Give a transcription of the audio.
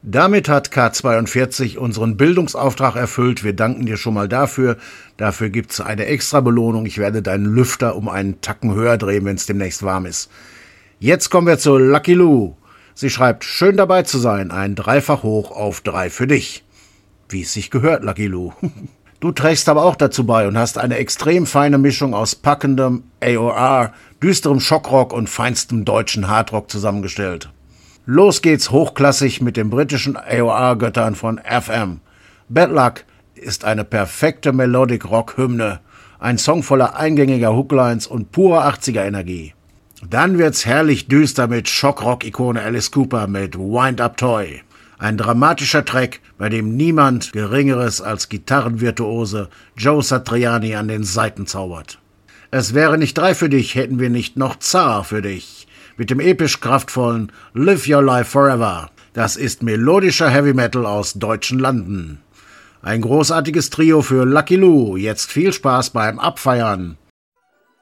Damit hat K42 unseren Bildungsauftrag erfüllt. Wir danken dir schon mal dafür. Dafür gibt's eine extra Belohnung. Ich werde deinen Lüfter um einen Tacken höher drehen, wenn es demnächst warm ist. Jetzt kommen wir zu Lucky Lou. Sie schreibt, schön dabei zu sein. Ein Dreifach hoch auf 3 für dich. Wie es sich gehört, Lucky Lou. Du trägst aber auch dazu bei und hast eine extrem feine Mischung aus packendem AOR, düsterem Schockrock und feinstem deutschen Hardrock zusammengestellt. Los geht's hochklassig mit den britischen AOR-Göttern von FM. Bad Luck ist eine perfekte Melodic-Rock-Hymne, ein Song voller eingängiger Hooklines und purer 80er-Energie. Dann wird's herrlich düster mit Schockrock-Ikone Alice Cooper mit Wind Up Toy. Ein dramatischer Track, bei dem niemand Geringeres als Gitarrenvirtuose Joe Satriani an den Saiten zaubert. Es wäre nicht 3 für dich, hätten wir nicht noch Zar für dich. Mit dem episch kraftvollen Live Your Life Forever. Das ist melodischer Heavy Metal aus deutschen Landen. Ein großartiges Trio für Lucky Lou. Jetzt viel Spaß beim Abfeiern.